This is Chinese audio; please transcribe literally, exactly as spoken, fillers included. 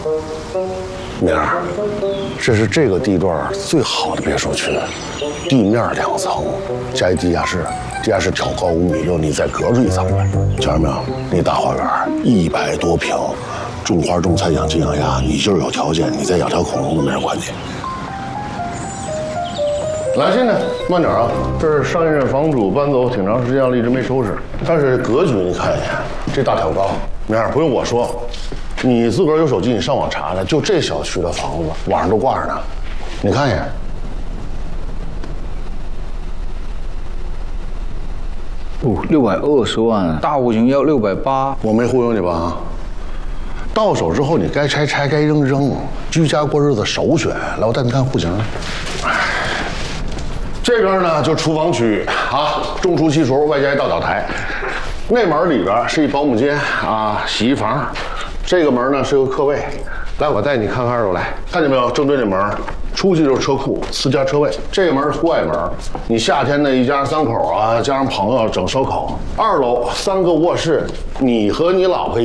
明儿，这是这个地段最好的别墅区，地面两层，加一地下室，地下室挑高五米六，你再隔出一层来，瞧见没有？那大花园一百多平，种花种菜养鸡养鸭，你就是有条件，你再养条恐龙都没人管你。来，现在慢点啊！这是上一任房主搬走挺长时间了，一直没收拾。但是格局你看一眼，这大挑高，明儿不用我说。 你自个儿有手机，你上网查查，就这小区的房子，网上都挂着呢。你看一眼。 哦，六百二十万，大户型要六百八。 我没忽悠你吧？到手之后你该拆拆，该扔扔，居家过日子首选。来，我带你看户型。这边呢就厨房区域啊，中厨西厨，外加一倒脚台。那门里边是一保姆间啊，洗衣房。 这个门呢是个客位，来，我带你看看二楼来，看见没有？正对这门，出去就是车库，私家车位。这个门是户外门，你夏天呢一家三口啊，加上朋友整烧烤。二楼三个卧室，你和你老婆。